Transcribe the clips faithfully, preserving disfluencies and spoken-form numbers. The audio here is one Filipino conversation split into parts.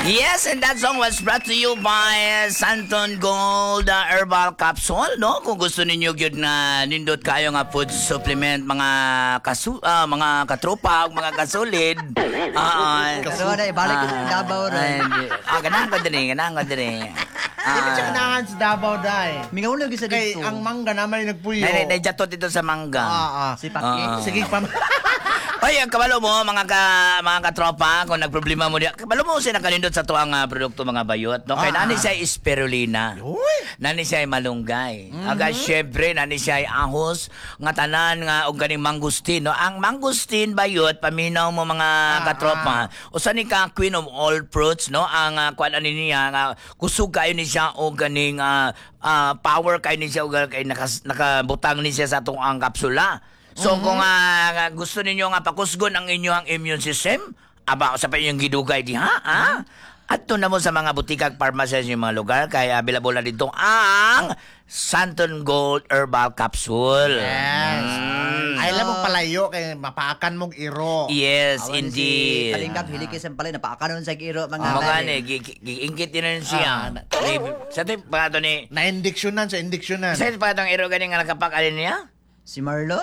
Yes, and that song was brought to you by Santon Gold uh, Herbal Capsule, no? Kung gusto ninyo yun na nindot kayo nga food supplement, mga kasu ah, mga katropa, ug mga kasulid. Ah, Pero na ibalik ko sa Davao rin. Ah, ganahan ko din, ganahan ko din. Hindi ko siya kanahan sa Davao, day. Mingaw na gisa Kay dito. ang mangga naman yung nagpuyo. Nay, nay, jatot dito sa mangga. Ah, ah. Si Paki. Ah. Sige, pam... Oy, ang kabalo mo, mga ka, mga katropa, kung nagproblema mo diya, kabalo mo siya nakalindot sa tuang uh, produkto mga bayot, no? Kaya Ah. nani siya spirulina. Uy! Nani siya malunggay. Mm-hmm. Aga, syempre, nani siya ahos, nga tanan, nga, og ganing mangustin, no? Ang mangustin bayot, paminaw mo mga Ah, katropa, usa ni ka queen of all fruits, no? Ang uh, kuan ani niya, nga, kusog kayo ni siya, o ganing uh, uh, power kayo ni siya, o kay nakas, nakabutang ni siya sa itong ang kapsula. So Mm-hmm. kung uh, gusto ninyo nga pakusgon ang inyong immune system, aba sa pa inyong gidugay diha, ha? Adto na mo sa mga butikag pharmacy sa mga lugar kay available na dito ang Santon Gold Herbal Capsule. Yes. Mm. Ay, alam mo palayo kay mapaakan mong iro. Yes, Awan ni Si indeed. Kalingap, hili kayo sa palay. Napakanon sa kiro mga Mga mali. gani, giingkit din na siya. Ah. Sa tip pa to ni. Na-indiksyonan sa indiksyonan. Sa tip pa tong iro gani nga nakapak alin niya? Si Marlo?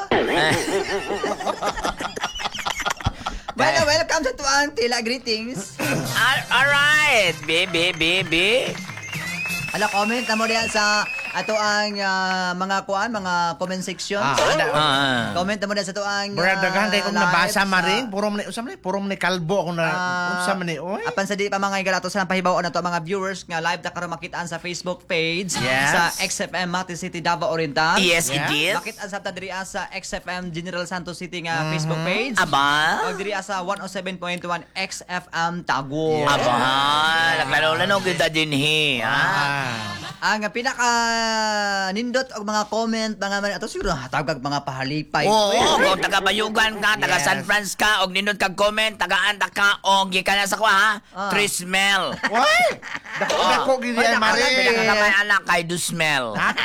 Well, welcome sa tuang Tila Greetings. All, all right, baby, baby. Ala, comment na mo diyan sa ato ang ah, mga kuan, mga comment section. Ah, ana. Ah. Comment na mo diyan sa ato ang Brad, daghan kay kung nabasa maring, ring. puro man usam ni, puro man ni kalbo ako na unsa man ni oy. Apan sa di pa mga igalato sa pahibaw na to mga viewers nga live ta karon makitaan sa Facebook page Yes. sa X F M Mati City Davao Oriental. Yes, Yeah. indeed. Makitaan sa ta diri sa X F M General Santos City nga Facebook page. Aba. O diri sa one oh seven point one X F M Tagum. Yeah. Aba, naglaro-laro kita din he. Ha? Ah. Ang pinaka nindot og mga comment mga man ato siguro hatag mga pahalipay. Oo, kung taga Bayugan ka, taga Yes. San Francisco ka, og nindot kag comment, taga Anta ka, og gikan na sa kwa ha. Ah. Trismel. Oy! Dako dako gid Oy, ay dako, mare. dako, Pila ka may anak kay Dusmel.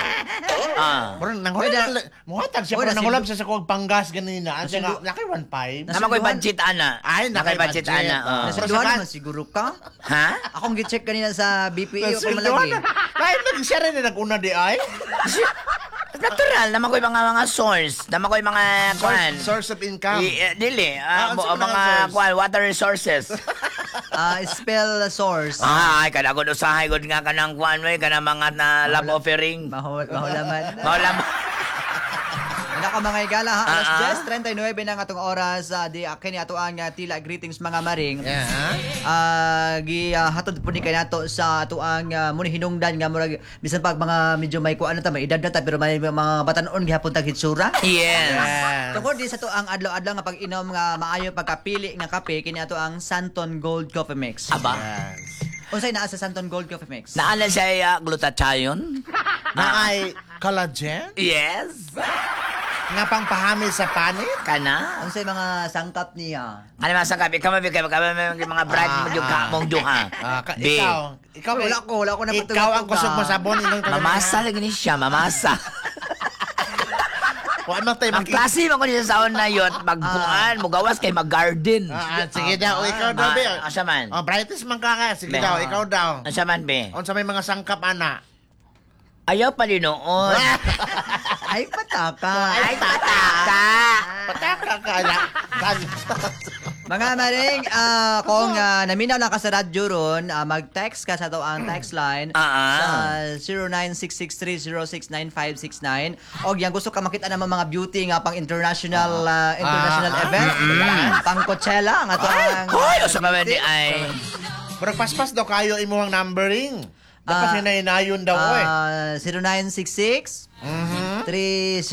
Ah. Puro nanghulam. Muhatag siya Oy, puro nasindu- nanghulam siya sa kuwag panggas ganina. Ang siya Nasindu- nga nakay one five. Nas- Nama ko'y Nasunduan. budget ana. Ay, nakay budget budget. ana. oh. Ah. Nasunduan Pero sa- naman siguro ka. Ha? Akong gi-check kanina sa B P E o kay malagi. Kahit nag siya rin na nag-una di ay. Natural, naman ko'y mga mga source, naman ko'y mga kwan. Source, source of income. I- eh, dili, ah, Ah, mo- ano sa mga mga source? kwan, water resources. Ah, spell source. Ay, kada ko usahay ko nga kanang kwan, may kanang mga na love offering. Mahul mahulaman. Maulam. Wala ka mga igala ha. Alas Ah, ah. ten thirty-nine na nga atong oras uh, di kini ato ang uh, Tila Greetings mga maring. Yeah. Ah, gi uh, hatod po ni kay nato sa ato ang uh, muni hinungdan nga murag bisan pag mga medyo may kuan na ta may edad na ta pero may mga batanon gihapon tag hitsura. Yes. Yes. Tungkol di sa to ang adlaw-adlaw nga pag-inom nga maayo pagkapili nga kape kini ato ang Santon Gold Coffee Mix. Aba, Yes. Unsay naa sa Santon Gold Coffee Mix? naala siya uh, glutathione? Na ay collagen Yes. nga pang pahami sa panit. Kana? Unsay mga sangkap niya? Ano masa kape? Kama bigay kama mga brand mo yung kamong duha. Ah, ka- B. ikaw, ikaw Wala ko, wala ko na Ikaw ang kusog mo sabon inong Mamasa lagi ni siya, mamasa. Wa man tay Ang mag klase mo ko niya sa on na yun, magbuan, mugawas kay mag-garden. Ah, ah, sige daw, ikaw daw, be. Ah, asa man? Oh, brightest man ka ka. Sige Be. daw, ikaw daw. Asa man, be? Unsa may mga sangkap ana? Ayaw pa noon. Ay pataka. Ay, pataka. Pataka ka ana. Mga maring, ah, kung ah, naminaw na ka sa radyo ron, ah, mag-text ka sa to ang text line Ah, ah. sa zero nine six six three zero six nine five six nine. O yan, gusto ka makita naman mga beauty nga pang international ah, international Ah, ah, event. Pang Coachella, nga to ang... Hoy, usa ka man di ay. Pero paspas daw kayo imuhang numbering. Ah, Dapat hinahinayon daw, oy. Ah, zero nine six six Mhm. three